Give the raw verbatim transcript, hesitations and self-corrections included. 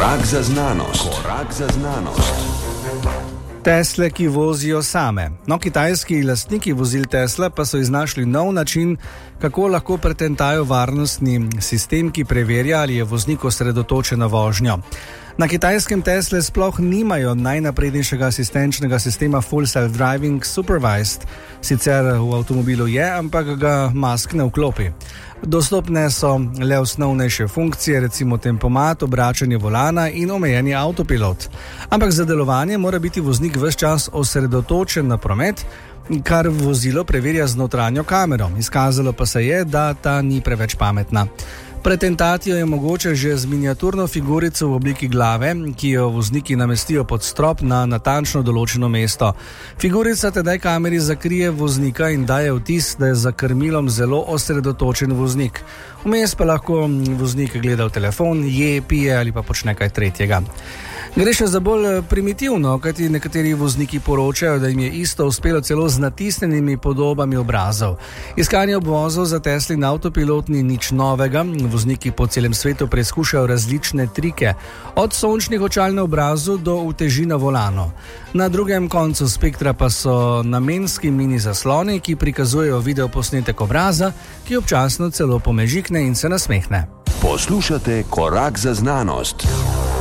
Korak za znanost. Korak za znanost. Tesle, ki vozijo same. No, kitajski lastniki vozil Tesla pa so iznašli nov način, kako lahko pretentajo varnostni sistem, ki preverja, ali je voznik osredotočen na vožnjo. Na kitajskem Tesle sploh nimajo najnaprednejšega asistenčnega sistema Full Self-Driving Supervised. Sicer v avtomobilu je, ampak ga Musk ne vklopi. Dostopne so le osnovnejše funkcije, recimo tempomat, obračanje volana in omejeni avtopilot. Ampak za delovanje mora biti voznik ves čas osredotočen na promet, kar vozilo preverja z notranjo kamero. Izkazalo pa se je, da ta ni preveč pametna. Pretentatijo je mogoče že z miniaturno figurico v obliki glave, ki jo vozniki namestijo pod strop na natančno določeno mesto. Figurica tedaj kameri zakrije voznika in daje vtis, da je za krmilom zelo osredotočen voznik. Vmes pa lahko voznik gleda v telefon, je, pije ali pa počne kaj tretjega. Gre še za bolj primitivno, kajti nekateri vozniki poročajo, da jim je isto uspelo celo z natisnjenimi podobami obrazov. Iskanje obvozov za Teslin avtopilot ni nič novega. Vozniki po celem svetu preizkušajo različne trike, od sončnih očal na obrazu do uteži na volanu. Na drugem koncu spektra pa so namenski mini zasloni, ki prikazujejo videoposnetek obraza, ki občasno celo pomežikne in se nasmehne. Poslušate Korak za znanost.